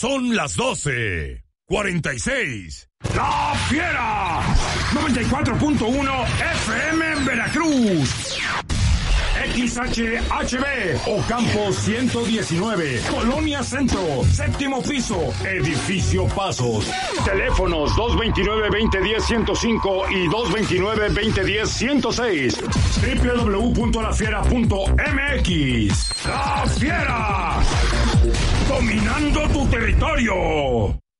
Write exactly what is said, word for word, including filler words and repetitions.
Son las doce, cuarenta y seis. ¡La Fiera! noventa y cuatro punto uno F M en Veracruz. X H H B, Ocampo ciento diecinueve, Colonia Centro, séptimo piso, Edificio Pasos. Teléfonos dos veintinueve, veinte diez, ciento cinco y dos veintinueve, veinte diez, ciento seis. doble u doble u doble u punto la fiera punto m x. ¡La Fiera! Dominando tu territorio.